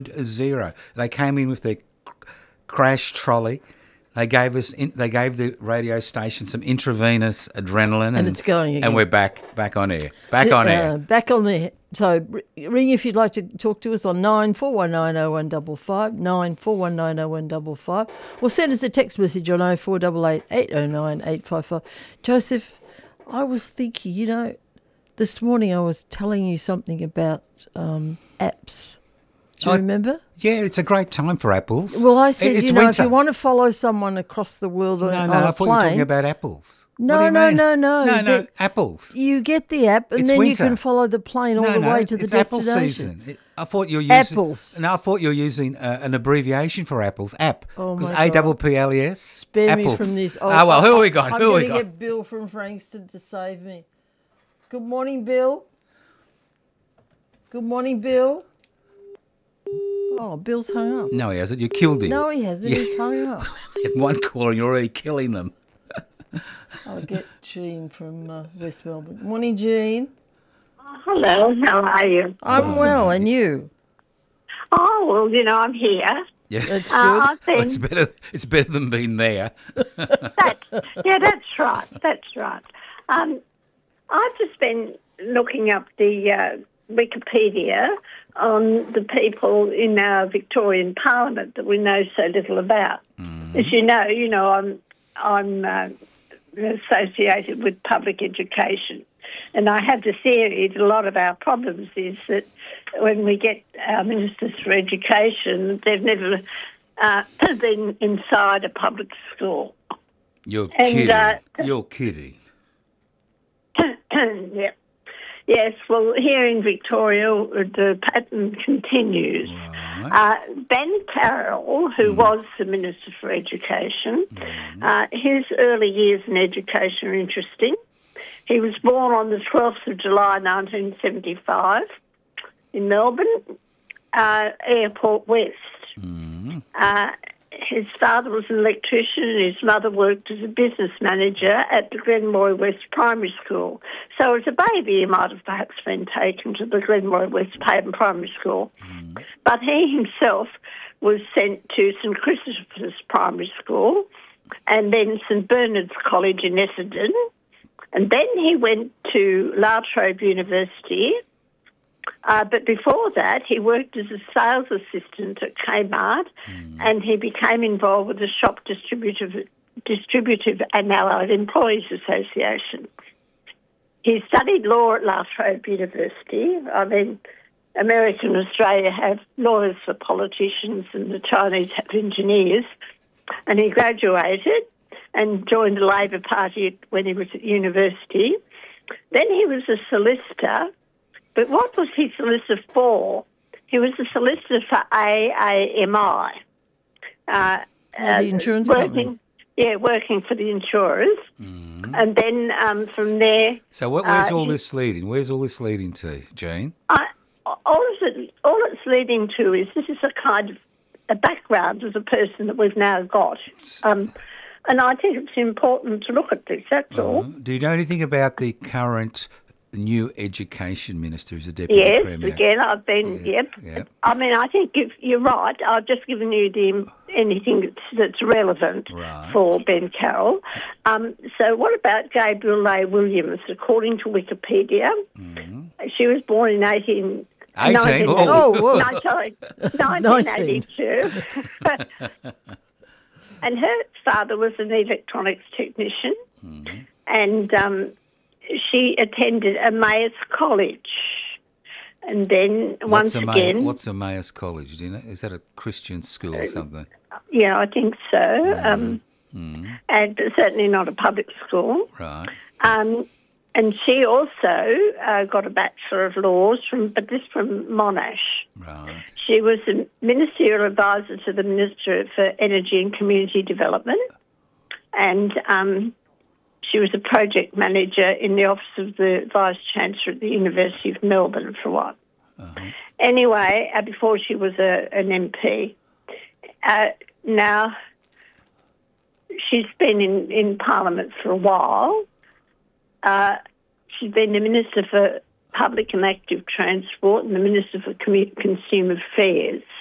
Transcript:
zero. They came in with their crash trolley. They gave the radio station some intravenous adrenaline, and it's going again. And we're back on air. Back on air. Back on the. So ring if you'd like to talk to us on 94190155, 94190155, or send us a text message on 0488 809 855. Joseph, I was thinking, this morning I was telling you something about apps. Do you remember? Yeah, it's a great time for apples. Well, I said, it's if you want to follow someone across the world on a plane... No, I thought you were talking about apples. No. No, apples. You get the app and then winter. you can follow the plane all the way to the destination. Apple season. I thought you were using... Apples. No, I thought you were using an abbreviation for apples, app. Oh, my God. Because APPLES, Spare apples. me from this. Who have we got? I'm going to get Bill from Frankston to save me. Good morning, Bill. Good morning, Bill. Oh, Bill's hung up. No, he hasn't. You killed him. No, he hasn't. Yeah. He's hung up. In one caller, and you're already killing them. I'll get Jean from West Melbourne. Morning, Jean. Hello, how are you? I'm well, and you? Oh, well, I'm here. Yeah, that's good. It's better than being there. That's right. That's right. I've just been looking up the Wikipedia on the people in our Victorian Parliament that we know so little about. Mm-hmm. As you know, I'm associated with public education, and I have the theory that a lot of our problems is that when we get our ministers for education, they've never been inside a public school. You're kidding. You're kidding. Yeah. Yes, well, here in Victoria, the pattern continues. Right. Ben Carroll, who was the Minister for Education, his early years in education are interesting. He was born on the 12th of July 1975 in Melbourne, Airport West. His father was an electrician and his mother worked as a business manager at the Glenroy West Primary School. So as a baby, he might have perhaps been taken to the Glenroy West Primary School. But he himself was sent to St Christopher's Primary School and then St Bernard's College in Essendon. And then he went to La Trobe University. But before that, he worked as a sales assistant at Kmart, and he became involved with the Shop Distributive and Allied Employees Association. He studied law at La Trobe University. I mean, America and Australia have lawyers for politicians and the Chinese have engineers. And he graduated and joined the Labor Party when he was at university. Then he was a solicitor. But what was he solicitor for? He was a solicitor for AAMI. The insurance company. Yeah, working for the insurers. And then from there... So where's all this leading? Where's all this leading to, Jean? All it's leading to is this is a kind of a background as a person that we've now got. And I think it's important to look at this, that's all. Do you know anything about the current... new education minister is a deputy premier. Yes, again, I've been, yep. I mean, I think you're right. I've just given you anything that's relevant for Ben Carroll. So what about Gabrielle Williams? According to Wikipedia, she was born in 1982. And her father was an electronics technician. And... she attended Emmaus College. And then what's Emmaus College? Do you know? Is that a Christian school or something? Yeah, I think so. And certainly not a public school. Right. And she also got a Bachelor of Laws from Monash. Right. She was a ministerial advisor to the Minister for Energy and Community Development. And... she was a project manager in the office of the Vice-Chancellor at the University of Melbourne for a while. Anyway, before she was an MP. Now, she's been in Parliament for a while. She's been the Minister for Public and Active Transport and the Minister for Consumer Affairs.